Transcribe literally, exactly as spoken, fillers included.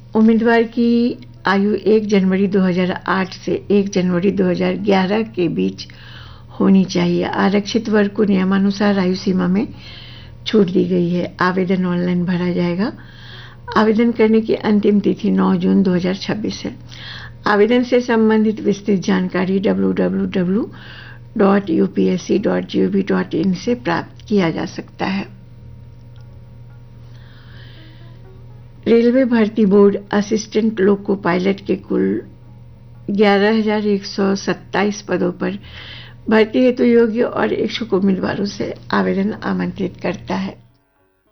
उम्मीदवार की आयु एक जनवरी दो हज़ार आठ से एक जनवरी दो हज़ार ग्यारह के बीच होनी चाहिए। आरक्षित वर्ग को नियमानुसार आयु सीमा में छूट दी गई है। आवेदन ऑनलाइन भरा जाएगा। आवेदन करने की अंतिम तिथि नौ जून दो हज़ार छब्बीस है। आवेदन से संबंधित विस्तृत जानकारी W W W dot U P S C dot G O V dot in से प्राप्त किया जा सकता है। रेलवे भर्ती बोर्ड असिस्टेंट लोको पायलट के कुल ग्यारह हज़ार एक सौ सत्ताईस पदों पर भर्ती हेतु योग्य और इच्छुक उम्मीदवारों से आवेदन आमंत्रित करता है।